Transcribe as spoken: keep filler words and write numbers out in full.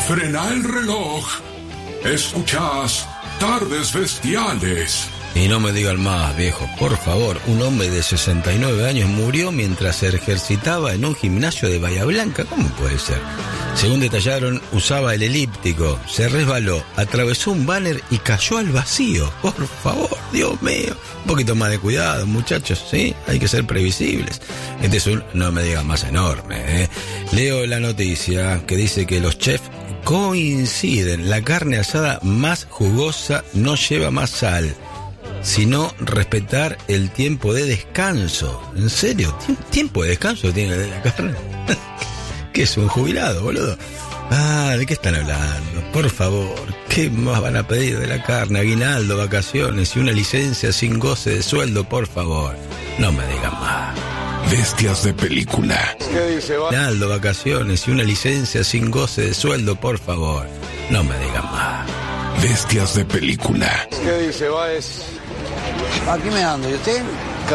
Frena el reloj. Escuchás Tardes Bestiales. Y no me digan más, viejo, por favor. Un hombre de sesenta y nueve años murió mientras se ejercitaba en un gimnasio de Bahía Blanca. ¿Cómo puede ser? Según detallaron, usaba el elíptico, se resbaló, atravesó un banner y cayó al vacío. Por favor, Dios mío. Un poquito más de cuidado, muchachos, ¿sí? Hay que ser previsibles. Este es un, no me digan más, enorme, ¿eh? Leo la noticia que dice que los chefs coinciden. La carne asada más jugosa no lleva más sal, sino respetar el tiempo de descanso. ¿En serio? ¿Tiempo de descanso tiene la carne? ¿Qué es, un jubilado, boludo? Ah, ¿de qué están hablando? Por favor, ¿qué más van a pedir de la carne? Aguinaldo, vacaciones y una licencia sin goce de sueldo, por favor. No me digan más. Bestias de película. ¿Qué dice? Aguinaldo, vacaciones y una licencia sin goce de sueldo, por favor. No me digan más. Bestias de película. ¿Qué dice, Baez? Aquí me ando, ¿y usted?